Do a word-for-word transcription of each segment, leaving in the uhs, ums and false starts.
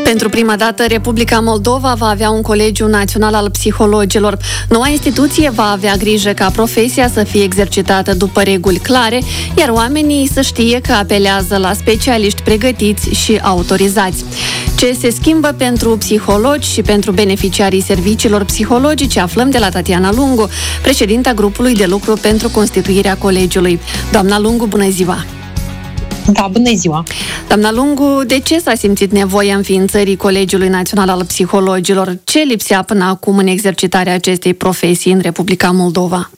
Pentru prima dată, Republica Moldova va avea un colegiu național al psihologilor. Noua instituție va avea grijă ca profesia să fie exercitată după reguli clare, iar oamenii să știe că apelează la specialiști pregătiți și autorizați. Ce se schimbă pentru psihologi și pentru beneficiarii serviciilor psihologice aflăm de la Tatiana Lungu, președinta grupului de lucru pentru constituirea colegiului. Doamna Lungu, bună ziua! Da, bună ziua! Doamna Lungu, de ce s-a simțit nevoia înființării Colegiului Național al Psihologilor? Ce lipsea până acum în exercitarea acestei profesii în Republica Moldova?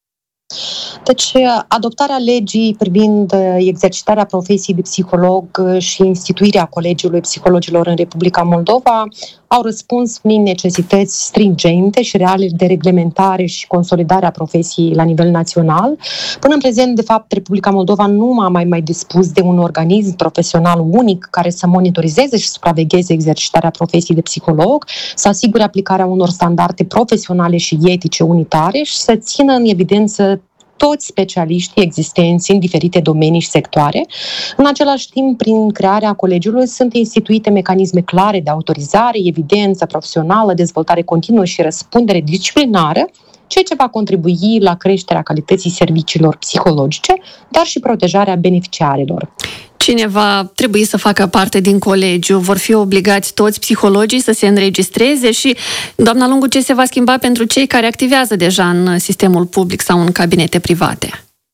Deci, adoptarea legii privind exercitarea profesiei de psiholog și instituirea Colegiului Psihologilor în Republica Moldova au răspuns unei necesități stringente și reale de reglementare și consolidare a profesiei la nivel național. Până în prezent, de fapt, Republica Moldova nu a mai, mai dispus de un organism profesional unic care să monitorizeze și supravegheze exercitarea profesiei de psiholog, să asigure aplicarea unor standarde profesionale și etice unitare și să țină în evidență toți specialiștii existenți în diferite domenii și sectoare. În același timp, prin crearea colegiului sunt instituite mecanisme clare de autorizare, evidență profesională, dezvoltare continuă și răspundere disciplinară, ceea ce va contribui la creșterea calității serviciilor psihologice, dar și protejarea beneficiarilor. Cine va trebui să facă parte din colegiu? Vor fi obligați toți psihologii să se înregistreze? Și, doamna Lungu, ce se va schimba pentru cei care activează deja în sistemul public sau în cabinete private?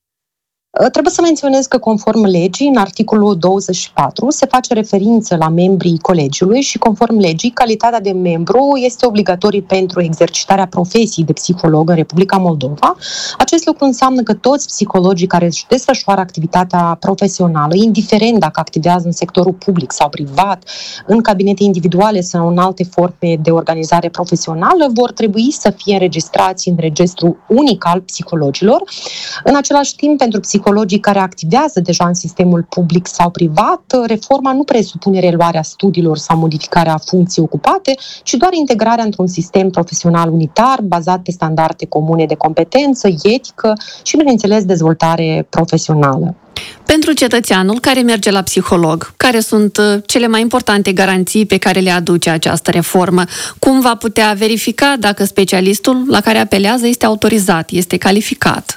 Trebuie să menționez că, conform legii, în articolul douăzeci și patru se face referință la membrii colegiului și, conform legii, calitatea de membru este obligatorie pentru exercitarea profesiei de psiholog în Republica Moldova. Acest lucru înseamnă că toți psihologii care își desfășoară activitatea profesională, indiferent dacă activează în sectorul public sau privat, în cabinete individuale sau în alte forme de organizare profesională, vor trebui să fie înregistrați în registrul unic al psihologilor. În același timp, pentru psihologii care activează deja în sistemul public sau privat, reforma nu presupune reluarea studiilor sau modificarea funcției ocupate, ci doar integrarea într-un sistem profesional unitar, bazat pe standarde comune de competență, etică și, bineînțeles, dezvoltare profesională. Pentru cetățeanul care merge la psiholog, care sunt cele mai importante garanții pe care le aduce această reformă? Cum va putea verifica dacă specialistul la care apelează este autorizat, este calificat?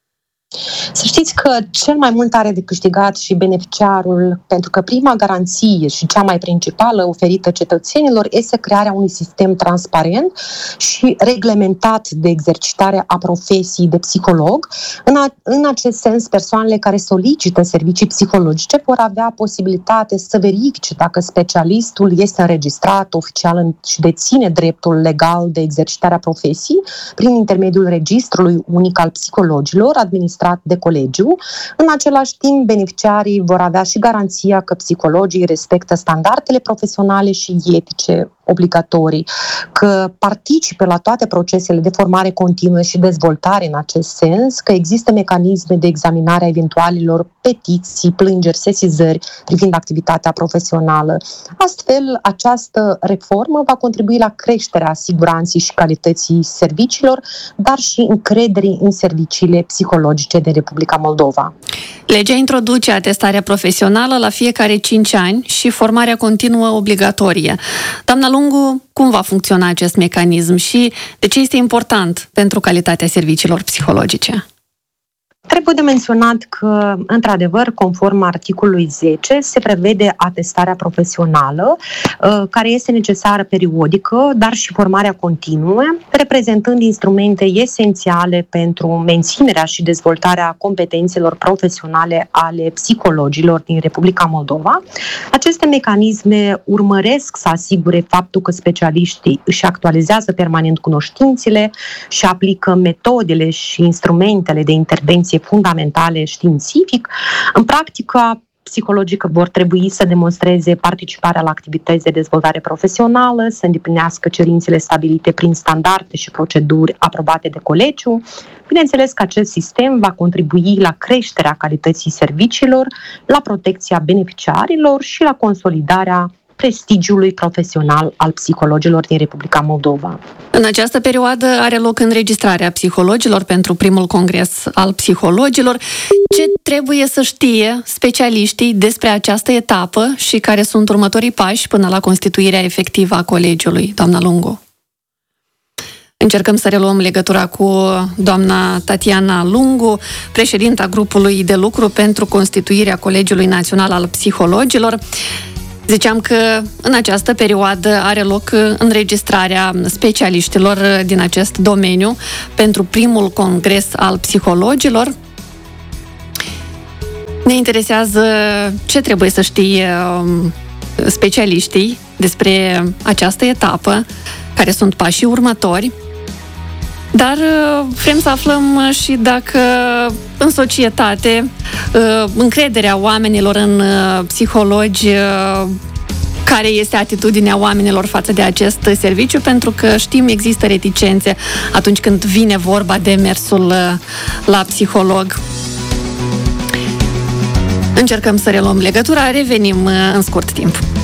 Să știți că cel mai mult are de câștigat și beneficiarul, pentru că prima garanție și cea mai principală oferită cetățenilor este crearea unui sistem transparent și reglementat de exercitare a profesiei de psiholog. În, a, în acest sens, persoanele care solicită servicii psihologice vor avea posibilitate să verifice dacă specialistul este înregistrat oficial și deține dreptul legal de exercitare a profesiei prin intermediul registrului unic al psihologilor, administrat de colegiu. În același timp, beneficiarii vor avea și garanția că psihologii respectă standardele profesionale și etice obligatorii, că participă la toate procesele de formare continuă și dezvoltare în acest sens, că există mecanisme de examinare a eventualelor petiții, plângeri, sesizări privind activitatea profesională. Astfel, această reformă va contribui la creșterea siguranței și calității serviciilor, dar și încrederii în serviciile psihologice de Republica Moldova. Legea introduce atestarea profesională la fiecare cinci ani și formarea continuă obligatorie. Doamna Lungu, cum va funcționa acest mecanism și de ce este important pentru calitatea serviciilor psihologice? Trebuie de menționat că, într-adevăr, conform articolului zece, se prevede atestarea profesională, care este necesară periodică, dar și formarea continuă, reprezentând instrumente esențiale pentru menținerea și dezvoltarea competențelor profesionale ale psihologilor din Republica Moldova. Aceste mecanisme urmăresc să asigure faptul că specialiștii își actualizează permanent cunoștințele și aplică metodele și instrumentele de intervenție fundamentale științific. În practică, psihologică vor trebui să demonstreze participarea la activități de dezvoltare profesională, să îndeplinească cerințele stabilite prin standarde și proceduri aprobate de colegiu. Bineînțeles că acest sistem va contribui la creșterea calității serviciilor, la protecția beneficiarilor și la consolidarea prestigiului profesional al psihologilor din Republica Moldova. În această perioadă are loc înregistrarea psihologilor pentru primul congres al psihologilor. Ce trebuie să știe specialiștii despre această etapă și care sunt următorii pași până la constituirea efectivă a colegiului, doamna Lungu? Încercăm să reluăm legătura cu doamna Tatiana Lungu, președinta grupului de lucru pentru constituirea Colegiului Național al Psihologilor. Ziceam că în această perioadă are loc înregistrarea specialiștilor din acest domeniu pentru primul congres al psihologilor. Ne interesează ce trebuie să știe specialiștii despre această etapă, care sunt pașii următori, dar vrem să aflăm și dacă în societate încrederea oamenilor în psihologi, care este atitudinea oamenilor față de acest serviciu, pentru că știm, există reticențe atunci când vine vorba de mersul la psiholog. Încercăm să reluăm legătura, revenim în scurt timp.